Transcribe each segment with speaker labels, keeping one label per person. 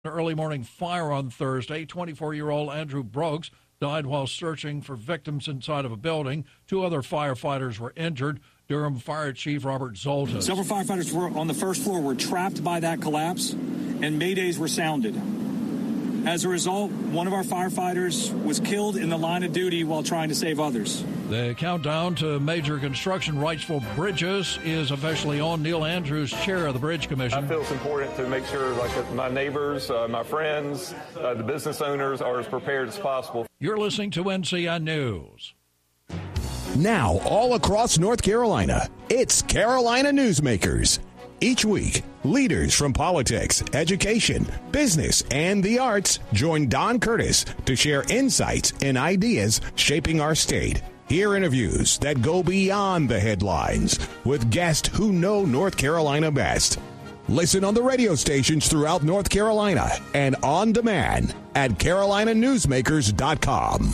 Speaker 1: An early morning fire on Thursday. 24-year-old Andrew Brooks died while searching for victims inside of a building. 2 other firefighters were injured. Durham Fire Chief Robert Zoltan.
Speaker 2: Several firefighters were on the first floor were trapped by that collapse, and maydays were sounded. As a result, one of our firefighters was killed in the line of duty while trying to save others.
Speaker 1: The countdown to major construction rights for bridges is officially on. Neil Andrews, chair of the Bridge Commission.
Speaker 3: I feel it's important to make sure my neighbors, my friends, the business owners are as prepared as possible.
Speaker 1: You're listening to NCN News.
Speaker 4: Now, all across North Carolina, it's Carolina Newsmakers. Each week, leaders from politics, education, business, and the arts join Don Curtis to share insights and ideas shaping our state. Hear interviews that go beyond the headlines with guests who know North Carolina best. Listen on the radio stations throughout North Carolina and on demand at carolinanewsmakers.com.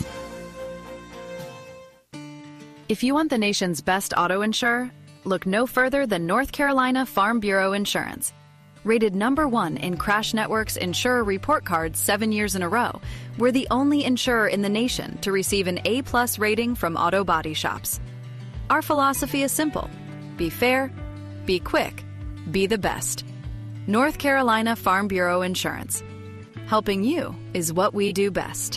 Speaker 5: If you want the nation's best auto insurer, look no further than North Carolina Farm Bureau Insurance. Rated #1 in Crash Network's Insurer Report Card 7 years in a row, we're the only insurer in the nation to receive an A+ rating from auto body shops. Our philosophy is simple. Be fair, be quick, be the best. North Carolina Farm Bureau Insurance. Helping you is what we do best.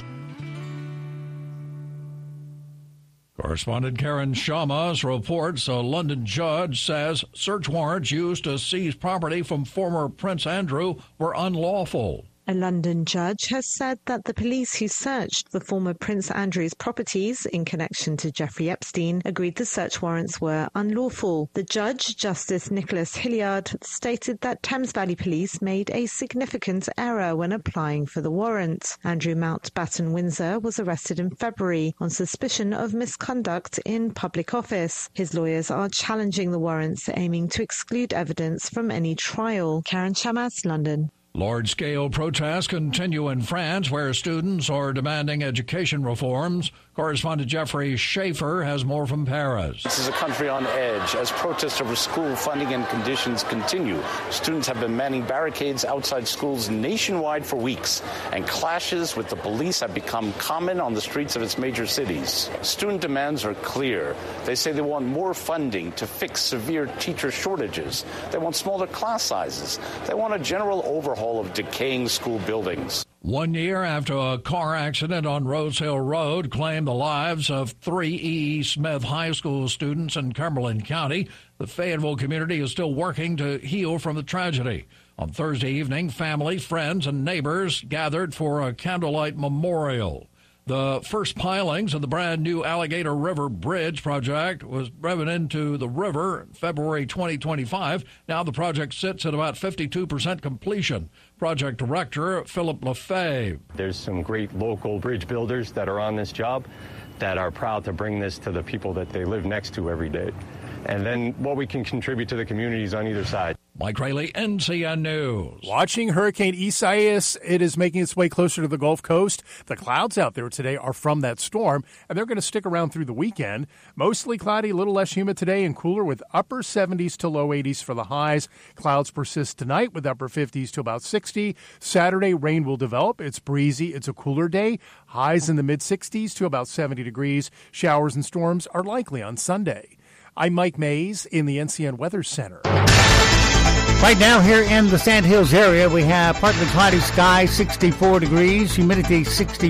Speaker 1: Correspondent Karen Shamas reports a London judge says search warrants used to seize property from former Prince Andrew were unlawful.
Speaker 6: A London judge has said that the police who searched the former Prince Andrew's properties in connection to Jeffrey Epstein agreed the search warrants were unlawful. The judge, Justice Nicholas Hilliard, stated that Thames Valley Police made a significant error when applying for the warrant. Andrew Mountbatten Windsor was arrested in February on suspicion of misconduct in public office. His lawyers are challenging the warrants, aiming to exclude evidence from any trial. Karen Shamas, London.
Speaker 1: Large-scale protests continue in France, where students are demanding education reforms. Correspondent Jeffrey Schaefer has more from Paris.
Speaker 7: This is a country on edge as protests over school funding and conditions continue. Students have been manning barricades outside schools nationwide for weeks, and clashes with the police have become common on the streets of its major cities. Student demands are clear. They say they want more funding to fix severe teacher shortages. They want smaller class sizes. They want a general overhaul of decaying school buildings.
Speaker 1: 1 year after a car accident on Rose Hill Road claimed the lives of 3 E.E. Smith High School students in Cumberland County, the Fayetteville community is still working to heal from the tragedy. On Thursday evening, family, friends, and neighbors gathered for a candlelight memorial. The first pilings of the brand-new Alligator River Bridge project was driven into the river in February 2025. Now the project sits at about 52% completion. Project Director Philip LaFave.
Speaker 8: There's some great local bridge builders that are on this job that are proud to bring this to the people that they live next to every day. And then what we can contribute to the communities on either side.
Speaker 1: Mike Rayleigh, NCN News.
Speaker 9: Watching Hurricane Isaias, it is making its way closer to the Gulf Coast. The clouds out there today are from that storm, and they're going to stick around through the weekend. Mostly cloudy, a little less humid today and cooler with upper 70s to low 80s for the highs. Clouds persist tonight with upper 50s to about 60. Saturday, rain will develop. It's breezy. It's a cooler day. Highs in the mid-60s to about 70 degrees. Showers and storms are likely on Sunday. I'm Mike Mays in the NCN Weather Center.
Speaker 10: Right now here in the Sand Hills area, we have partly cloudy sky, 64 degrees, humidity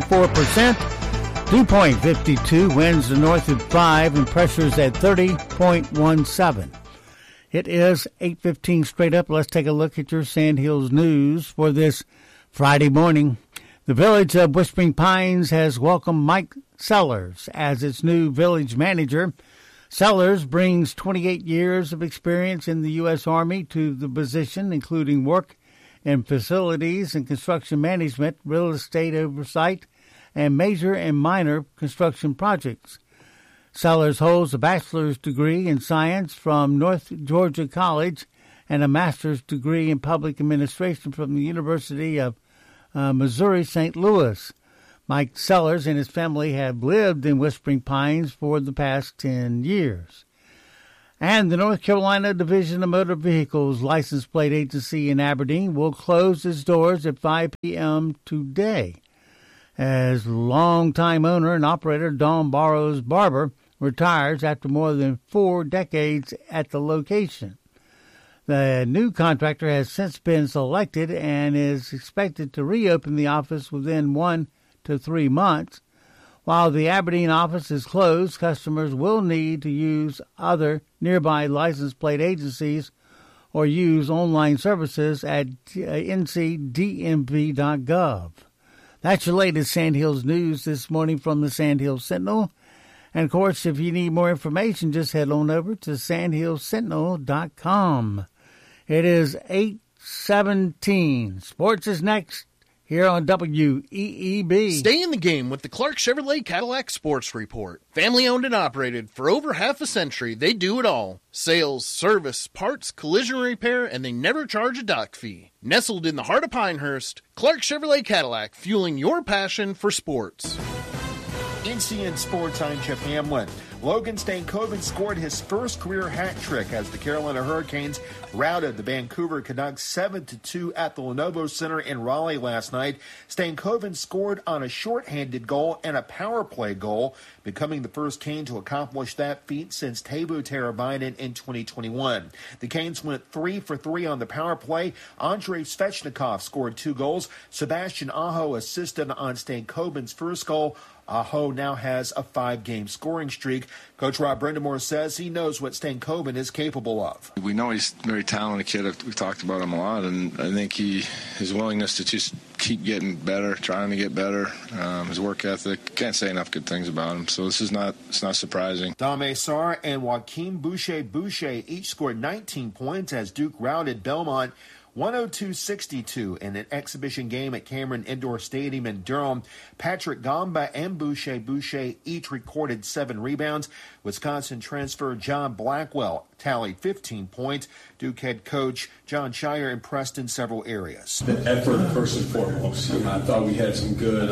Speaker 10: 64%, dew point 52, winds to north at 5, and pressures at 30.17. It is 8:15 straight up. Let's take a look at your Sand Hills news for this Friday morning. The village of Whispering Pines has welcomed Mike Sellers as its new village manager. Sellers brings 28 years of experience in the U.S. Army to the position, including work in facilities and construction management, real estate oversight, and major and minor construction projects. Sellers holds a bachelor's degree in science from North Georgia College and a master's degree in public administration from the University of Missouri St. Louis. Mike Sellers and his family have lived in Whispering Pines for the past 10 years. And the North Carolina Division of Motor Vehicles License Plate Agency in Aberdeen will close its doors at 5 p.m. today, as longtime owner and operator Dawn Barrows Barber retires after more than 4 decades at the location. The new contractor has since been selected and is expected to reopen the office within 1 to 3 months. While the Aberdeen office is closed, customers will need to use other nearby license plate agencies or use online services at ncdmv.gov. That's your latest Sandhills news this morning from the Sandhills Sentinel. And, of course, if you need more information, just head on over to sandhillssentinel.com. It is 8:17. Sports is next here on WEEB.
Speaker 11: Stay in the game with the Clark Chevrolet Cadillac Sports Report. Family owned and operated for over half a century, they do it all. Sales, service, parts, collision repair, and they never charge a dock fee. Nestled in the heart of Pinehurst, Clark Chevrolet Cadillac, fueling your passion for sports.
Speaker 12: NCN Sports, I'm Jeff Hamlin. Logan Stankoven scored his first career hat trick as the Carolina Hurricanes routed the Vancouver Canucks 7-2 at the Lenovo Center in Raleigh last night. Stankoven scored on a shorthanded goal and a power play goal, becoming the first Cane to accomplish that feat since Teuvo Teravainen in 2021. The Canes went 3 for 3 on the power play. Andrei Svechnikov scored 2 goals. Sebastian Aho assisted on Stankoven's first goal. Aho now has a 5-game scoring streak. Coach Rob Brindamore says he knows what Stankoven is capable of.
Speaker 13: We know he's a very talented kid. We've talked about him a lot, and I think his willingness to just keep getting better, trying to get better, his work ethic, can't say enough good things about him. So it's not surprising.
Speaker 12: Dame Sarr and Joaquin Boucher each scored 19 points as Duke routed Belmont 102-62 in an exhibition game at Cameron Indoor Stadium in Durham. Patrick Gamba and Boucher each recorded 7 rebounds. Wisconsin transfer John Blackwell tallied 15 points. Duke head coach John Shire impressed in several areas.
Speaker 14: The effort, first and foremost. I thought we had some good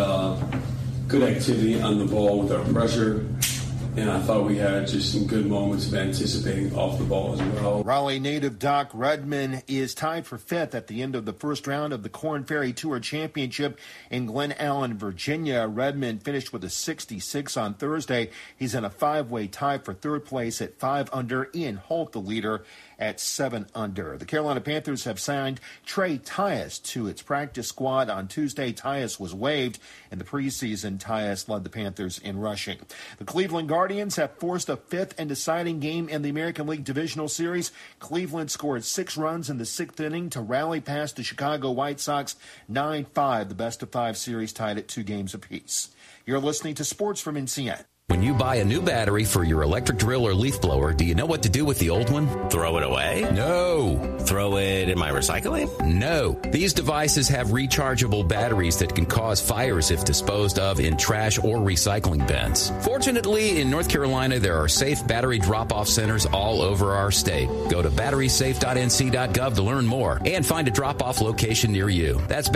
Speaker 14: activity on the ball with our pressure. And I thought we had just some good moments of anticipating off the ball as well.
Speaker 12: Raleigh native Doc Rudman is tied for 5th at the end of the first round of the Korn Ferry Tour Championship in Glen Allen, Virginia. Rudman finished with a 66 on Thursday. He's in a 5-way tie for 3rd place at 5 under. Ian Holt, the leader, at 7 under. The Carolina Panthers have signed Trey Tyus to its practice squad. On Tuesday, Tyus was waived. In the preseason, Tyus led the Panthers in rushing. The Cleveland Guardians have forced a 5th and deciding game in the American League Divisional Series. Cleveland scored 6 runs in the 6th inning to rally past the Chicago White Sox 9-5. The best-of-5 series tied at 2 games apiece. You're listening to Sports from NCN.
Speaker 15: When you buy a new battery for your electric drill or leaf blower, do you know what to do with the old one?
Speaker 16: Throw it away?
Speaker 15: No.
Speaker 16: Throw it in my recycling?
Speaker 15: No. These devices have rechargeable batteries that can cause fires if disposed of in trash or recycling bins. Fortunately, in North Carolina, there are safe battery drop-off centers all over our state. Go to batterysafe.nc.gov to learn more and find a drop-off location near you. That's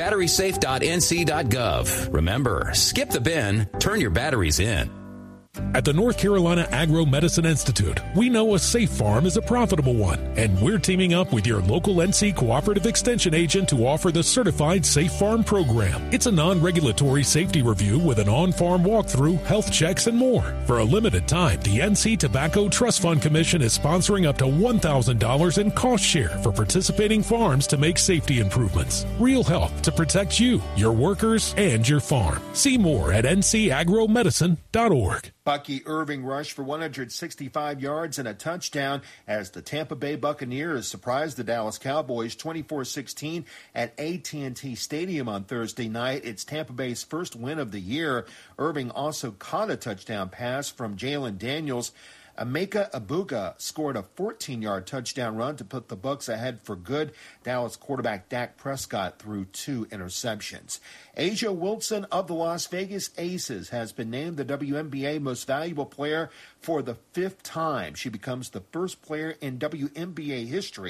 Speaker 15: batterysafe.nc.gov. Remember, skip the bin, turn your batteries in.
Speaker 17: At the North Carolina Agro-Medicine Institute, we know a safe farm is a profitable one, and we're teaming up with your local NC Cooperative Extension agent to offer the Certified Safe Farm program. It's a non-regulatory safety review with an on-farm walkthrough, health checks, and more. For a limited time, the NC Tobacco Trust Fund Commission is sponsoring up to $1,000 in cost share for participating farms to make safety improvements. Real help to protect you, your workers, and your farm. See more at ncagromedicine.org.
Speaker 12: Bucky Irving rushed for 165 yards and a touchdown as the Tampa Bay Buccaneers surprised the Dallas Cowboys 24-16 at AT&T Stadium on Thursday night. It's Tampa Bay's first win of the year. Irving also caught a touchdown pass from Jalen Daniels. Emeka Egbuka scored a 14-yard touchdown run to put the Bucs ahead for good. Dallas quarterback Dak Prescott threw 2 interceptions. A'ja Wilson of the Las Vegas Aces has been named the WNBA Most Valuable Player for the 5th time. She becomes the first player in WNBA history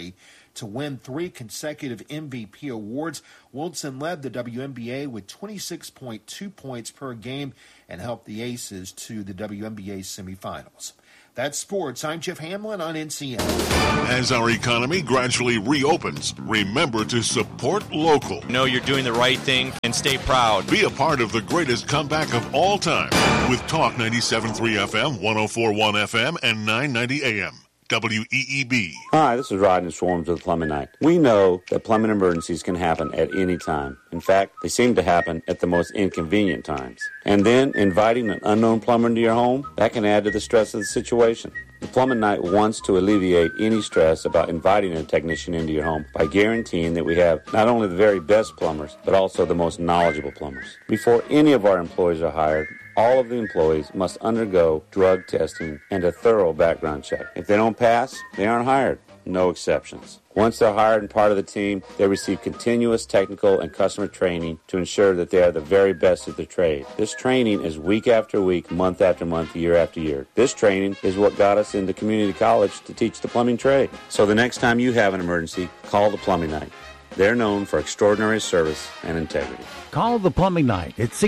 Speaker 12: to win 3 consecutive MVP awards. Wilson led the WNBA with 26.2 points per game and helped the Aces to the WNBA semifinals. That's sports. I'm Jeff Hamlin on NCN.
Speaker 18: As our economy gradually reopens, remember to support local.
Speaker 19: Know you're doing the right thing and stay proud.
Speaker 18: Be a part of the greatest comeback of all time with Talk 97.3 FM, 104.1 FM, and 990 AM. WEEB.
Speaker 20: Hi, this is Rodney Swarms with Plumbing Night. We know that plumbing emergencies can happen at any time. In fact, they seem to happen at the most inconvenient times. And then inviting an unknown plumber into your home, that can add to the stress of the situation. The Plumbing Night wants to alleviate any stress about inviting a technician into your home by guaranteeing that we have not only the very best plumbers, but also the most knowledgeable plumbers. Before any of our employees are hired, all of the employees must undergo drug testing and a thorough background check. If they don't pass, they aren't hired. No exceptions. Once they're hired and part of the team, they receive continuous technical and customer training to ensure that they are the very best at their trade. This training is week after week, month after month, year after year. This training is what got us into community college to teach the plumbing trade. So the next time you have an emergency, call the Plumbing Night. They're known for extraordinary service and integrity.
Speaker 10: Call the Plumbing Night at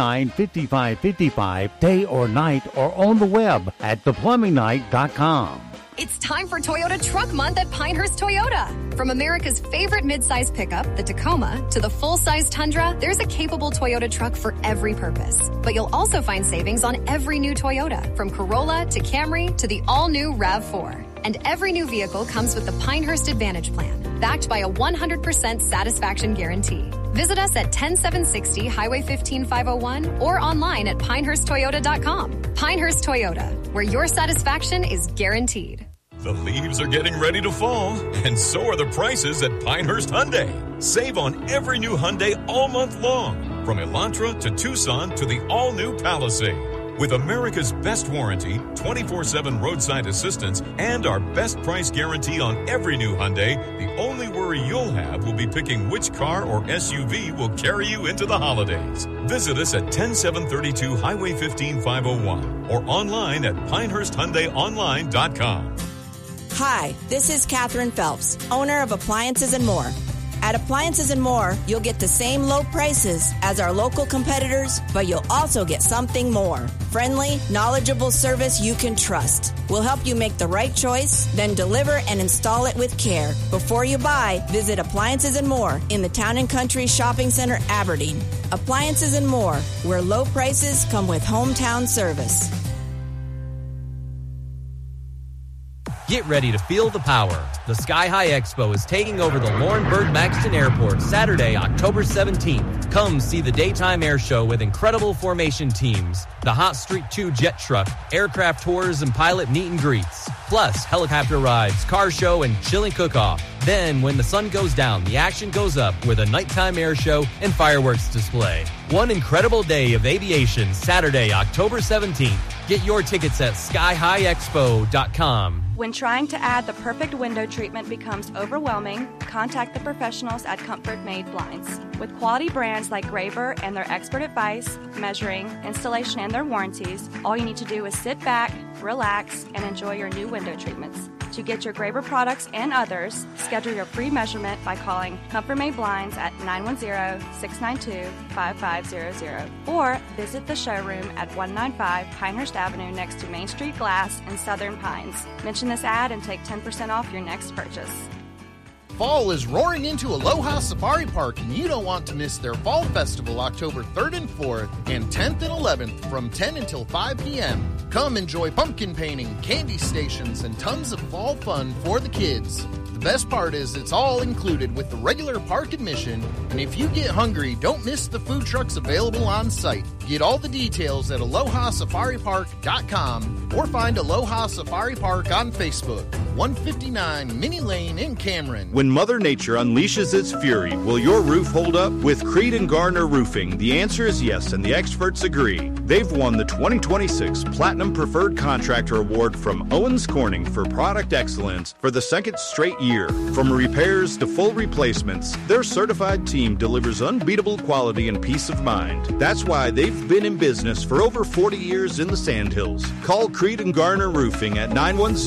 Speaker 10: 639-5555, day or night, or on the web at theplumbingnight.com.
Speaker 21: It's time for Toyota Truck Month at Pinehurst Toyota. From America's favorite midsize pickup, the Tacoma, to the full-size Tundra, there's a capable Toyota truck for every purpose. But you'll also find savings on every new Toyota, from Corolla to Camry to the all-new RAV4. And every new vehicle comes with the Pinehurst Advantage Plan, backed by a 100% satisfaction guarantee. Visit us at 10760 Highway 15501 or online at pinehursttoyota.com. Pinehurst Toyota, where your satisfaction is guaranteed.
Speaker 22: The leaves are getting ready to fall, and so are the prices at Pinehurst Hyundai. Save on every new Hyundai all month long, from Elantra to Tucson to the all-new Palisade. With America's best warranty, 24/7 roadside assistance, and our best price guarantee on every new Hyundai, the only worry you'll have will be picking which car or SUV will carry you into the holidays. Visit us at 10732 Highway 15501 or online at PinehurstHyundaiOnline.com.
Speaker 23: Hi, this is Catherine Phelps, owner of Appliances and More. At Appliances and More, you'll get the same low prices as our local competitors, but you'll also get something more. Friendly, knowledgeable service you can trust. We'll help you make the right choice, then deliver and install it with care. Before you buy, visit Appliances and More in the Town and Country Shopping Center, Aberdeen. Appliances and More, where low prices come with hometown service.
Speaker 24: Get ready to feel the power. The Sky High Expo is taking over the Laurinburg Maxton Airport Saturday, October 17th. Come see the daytime air show with incredible formation teams, the Hot Streak 2 jet truck, aircraft tours, and pilot meet and greets. Plus, helicopter rides, car show, and chili cook-off. Then, when the sun goes down, the action goes up with a nighttime air show and fireworks display. One incredible day of aviation, Saturday, October 17th. Get your tickets at skyhighexpo.com.
Speaker 25: When trying to add the perfect window treatment becomes overwhelming, contact the professionals at Comfort Made Blinds. With quality brands like Graber and their expert advice, measuring, installation, and their warranties, all you need to do is sit back, relax, and enjoy your new window treatments. To get your Graber products and others, schedule your free measurement by calling Comfort Made Blinds at 910-692-5500 or visit the showroom at 195 Pinehurst Avenue next to Main Street Glass in Southern Pines. Mention this ad and take 10% off your next purchase.
Speaker 11: Fall is roaring into Aloha Safari Park, and you don't want to miss their Fall Festival October 3rd and 4th and 10th and 11th from 10 until 5 p.m. Come enjoy pumpkin painting, candy stations, and tons of fall fun for the kids. The best part is it's all included with the regular park admission, and if you get hungry, don't miss the food trucks available on site. Get all the details at AlohaSafariPark.com or find Aloha Safari Park on Facebook, 159 Minnie Lane in Cameron.
Speaker 26: When Mother Nature unleashes its fury, will your roof hold up? With Creed and Garner Roofing, the answer is yes, and the experts agree. They've won the 2026 Platinum Preferred Contractor Award from Owens Corning for product excellence for the second straight year. From repairs to full replacements, their certified team delivers unbeatable quality and peace of mind. That's why they've We've been in business for over 40 years in the Sandhills. Call Creed and Garner Roofing at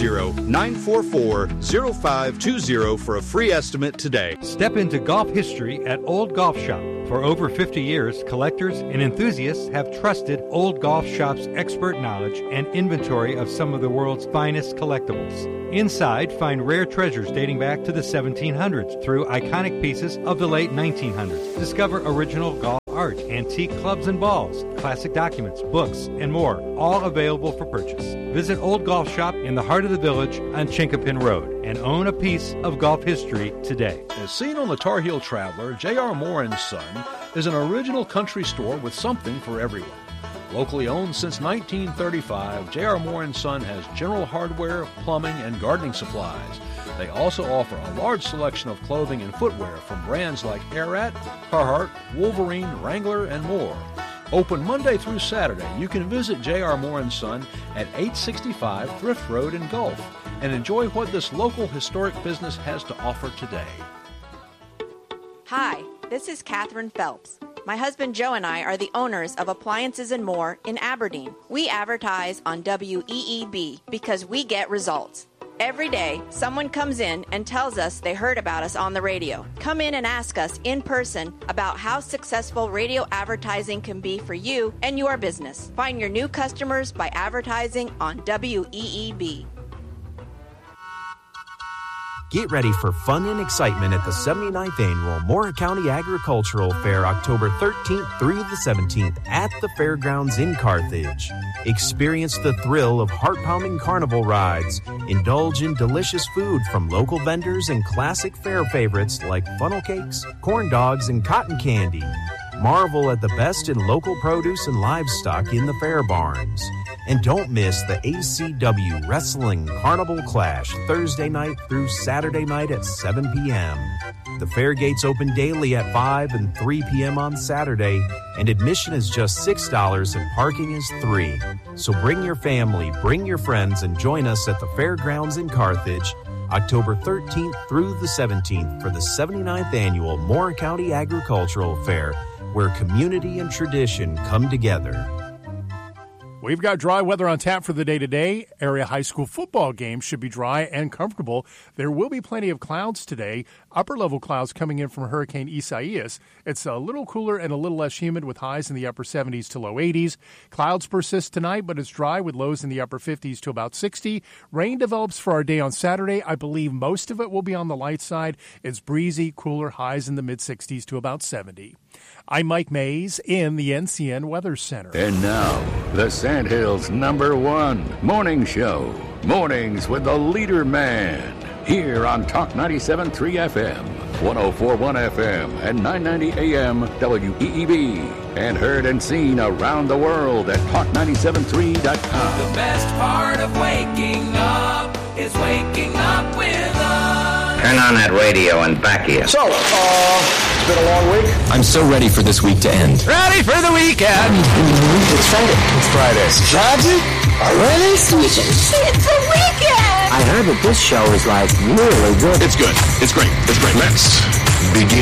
Speaker 26: 910-944-0520 for a free estimate today.
Speaker 2: Step into golf history at Old Golf Shop. For over 50 years, collectors and enthusiasts have trusted Old Golf Shop's expert knowledge and inventory of some of the world's finest collectibles. Inside, find rare treasures dating back to the 1700s through iconic pieces of the late 1900s. Discover original golf art, antique clubs and balls, classic documents, books, and more, all available for purchase. Visit Old Golf Shop in the heart of the village on Chinkapin Road and own a piece of golf history today.
Speaker 3: As seen on the Tar Heel Traveler, J.R. Moore & Son is an original country store with something for everyone. Locally owned since 1935, J.R. Moore & Son has general hardware, plumbing, and gardening supplies. They also offer a large selection of clothing and footwear from brands like Arat, Carhartt, Wolverine, Wrangler, and more. Open Monday through Saturday, you can visit J.R. Moore & Son at 865 Thrift Road in Gulf and enjoy what this local historic business has to offer today.
Speaker 23: Hi, this is Catherine Phelps. My husband Joe and I are the owners of Appliances and More in Aberdeen. We advertise on WEEB because we get results. Every day, someone comes in and tells us they heard about us on the radio. Come in and ask us in person about how successful radio advertising can be for you and your business. Find your new customers by advertising on WEEB.
Speaker 4: Get ready for fun and excitement at the 79th Annual Moore County Agricultural Fair, October 13th through the 17th at the Fairgrounds in Carthage. Experience the thrill of heart-pounding carnival rides, indulge in delicious food from local vendors and classic fair favorites like funnel cakes, corn dogs, and cotton candy. Marvel at the best in local produce and livestock in the fair barns. And don't miss the ACW Wrestling Carnival Clash Thursday night through Saturday night at 7 p.m. The fair gates open daily at 5 and 3 p.m. on Saturday, and admission is just $6 and parking is $3. So bring your family, bring your friends, and join us at the Fairgrounds in Carthage, October 13th through the 17th for the 79th Annual Moore County Agricultural Fair, where community and tradition come together.
Speaker 9: We've got dry weather on tap for the day today. Area high school football games should be dry and comfortable. There will be plenty of clouds today. Upper-level clouds coming in from Hurricane Isaias. It's a little cooler and a little less humid with highs in the upper 70s to low 80s. Clouds persist tonight, but it's dry with lows in the upper 50s to about 60. Rain develops for our day on Saturday. I believe most of it will be on the light side. It's breezy, cooler, highs in the mid-60s to about 70. I'm Mike Mays in the NCN Weather Center.
Speaker 5: And now, the Sandhills' #1 morning show. Mornings with the Leader Man. Here on Talk 97.3 FM, 104.1 FM, and 990 AM WEEB. And heard and seen around the world at Talk973.com.
Speaker 6: The best part of waking up is waking up with us.
Speaker 7: Turn on that radio and back here.
Speaker 6: So, it's been a long week.
Speaker 7: I'm so ready for this week to end.
Speaker 6: Ready for the weekend.
Speaker 7: It's Friday.
Speaker 6: It's Friday.
Speaker 7: Friday? Already?
Speaker 6: It's the weekend.
Speaker 7: I heard that this show is like really good.
Speaker 6: It's good. It's great. It's great.
Speaker 5: Let's begin.